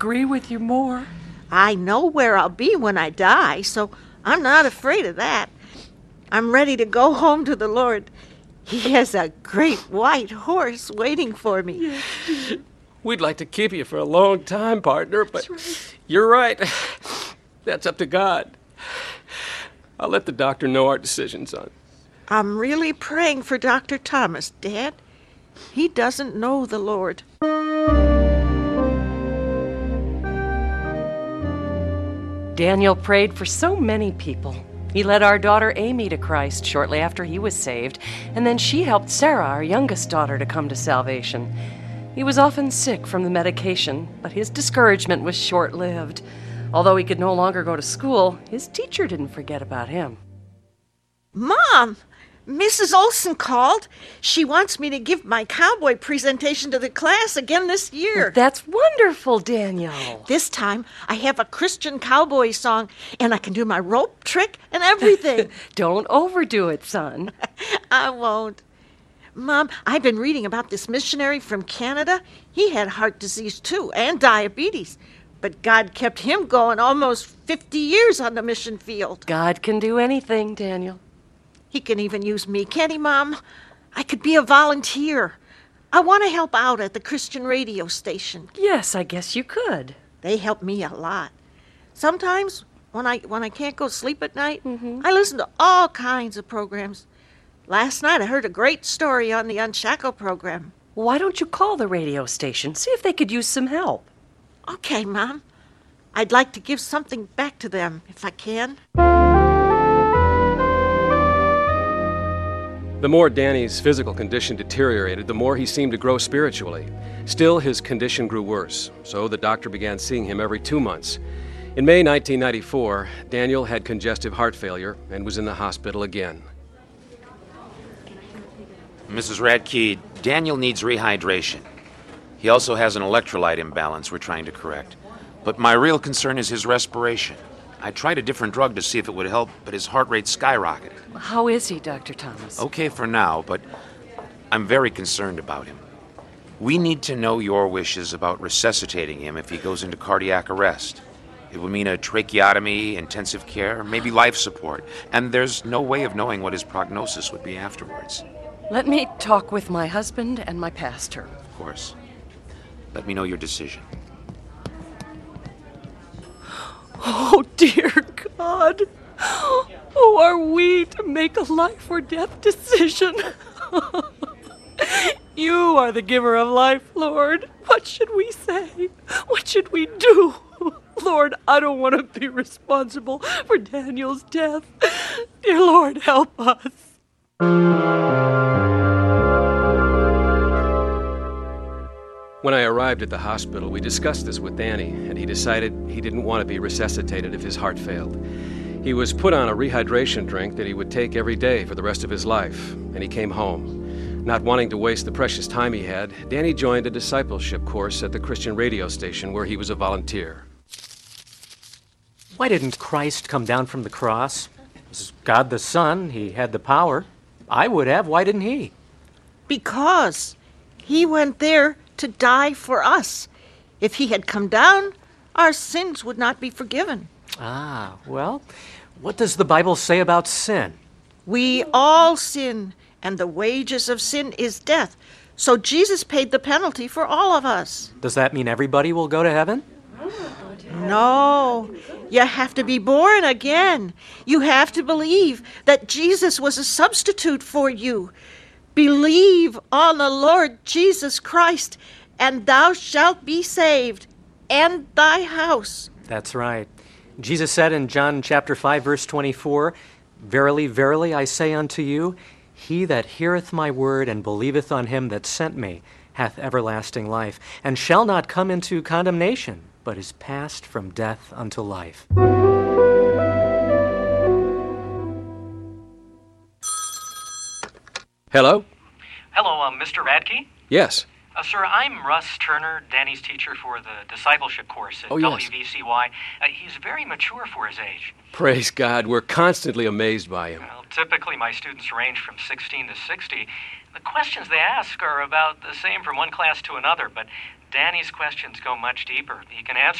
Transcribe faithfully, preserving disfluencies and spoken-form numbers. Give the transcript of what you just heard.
agree with you more. I know where I'll be when I die, so I'm not afraid of that. I'm ready to go home to the Lord. He has a great white horse waiting for me. Yes. We'd like to keep you for a long time, partner, but right. You're right. That's up to God. I'll let the doctor know our decision, son. I'm really praying for Doctor Thomas, Dad. He doesn't know the Lord. Daniel prayed for so many people. He led our daughter Amy to Christ shortly after he was saved, and then she helped Sarah, our youngest daughter, to come to salvation. He was often sick from the medication, but his discouragement was short-lived. Although he could no longer go to school, his teacher didn't forget about him. Mom! Missus Olson called. She wants me to give my cowboy presentation to the class again this year. Well, that's wonderful, Daniel. This time, I have a Christian cowboy song, and I can do my rope trick and everything. Don't overdo it, son. I won't. Mom, I've been reading about this missionary from Canada. He had heart disease, too, and diabetes. But God kept him going almost fifty years on the mission field. God can do anything, Daniel. He can even use me, can't he, Mom? I could be a volunteer. I want to help out at the Christian radio station. Yes, I guess you could. They help me a lot. Sometimes, when I when I can't go to sleep at night, mm-hmm. I listen to all kinds of programs. Last night, I heard a great story on the Unshackled program. Why don't you call the radio station, see if they could use some help? Okay, Mom. I'd like to give something back to them, if I can. The more Danny's physical condition deteriorated, the more he seemed to grow spiritually. Still, his condition grew worse, so the doctor began seeing him every two months. In May nineteen ninety-four, Daniel had congestive heart failure and was in the hospital again. Missus Radke, Daniel needs rehydration. He also has an electrolyte imbalance we're trying to correct. But my real concern is his respiration. I tried a different drug to see if it would help, but his heart rate skyrocketed. How is he, Doctor Thomas? Okay for now, but I'm very concerned about him. We need to know your wishes about resuscitating him if he goes into cardiac arrest. It would mean a tracheotomy, intensive care, maybe life support, and there's no way of knowing what his prognosis would be afterwards. Let me talk with my husband and my pastor. Of course. Let me know your decision. Oh, dear God. Who are we to make a life or death decision? You are the giver of life, Lord. What should we say? What should we do? Lord, I don't want to be responsible for Daniel's death. Dear Lord, help us. When I arrived at the hospital, we discussed this with Danny, and he decided he didn't want to be resuscitated if his heart failed. He was put on a rehydration drink that he would take every day for the rest of his life, and he came home. Not wanting to waste the precious time he had, Danny joined a discipleship course at the Christian radio station where he was a volunteer. Why didn't Christ come down from the cross? As God the Son, he had the power. I would have. Why didn't he? Because he went there to die for us. If he had come down, our sins would not be forgiven. Ah, well, what does the Bible say about sin? We all sin, and the wages of sin is death. So Jesus paid the penalty for all of us. Does that mean everybody will go to heaven? No, you have to be born again. You have to believe that Jesus was a substitute for you. Believe on the Lord Jesus Christ, and thou shalt be saved, and thy house. That's right. Jesus said in John chapter five, verse twenty-four, Verily, verily, I say unto you, he that heareth my word and believeth on him that sent me hath everlasting life, and shall not come into condemnation, but is passed from death unto life. Hello? Hello, um, Mister Radke? Yes. Uh, sir, I'm Russ Turner, Danny's teacher for the discipleship course at oh, yes. W V C Y. Uh, he's very mature for his age. Praise God. We're constantly amazed by him. Well, typically my students range from sixteen to sixty. The questions they ask are about the same from one class to another, but Danny's questions go much deeper. He can answer